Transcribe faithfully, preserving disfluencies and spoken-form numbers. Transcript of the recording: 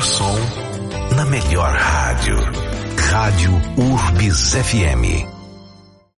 som, na melhor rádio. Rádio Urbis F M.